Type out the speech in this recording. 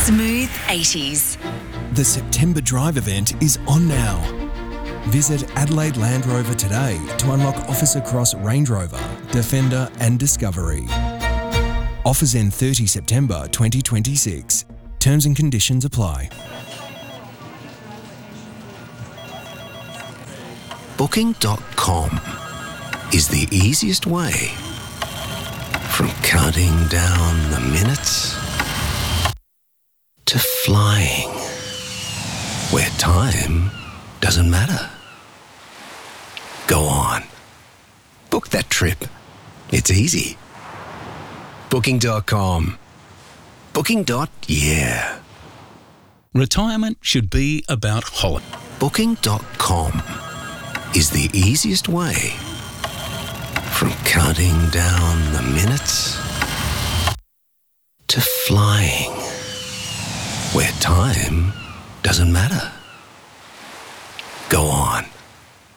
Smooth 80s. The September Drive event is on now. Visit Adelaide Land Rover today to unlock offers across Range Rover, Defender and Discovery. Offers end 30 September 2026. Terms and conditions apply. Booking.com is the easiest way from counting down the minutes to flying where time doesn't matter. Go on. Book that trip. It's easy. Booking.com. Booking.yeah. Retirement should be about holiday. Booking.com is the easiest way from counting down the minutes to flying where time doesn't matter. Go on.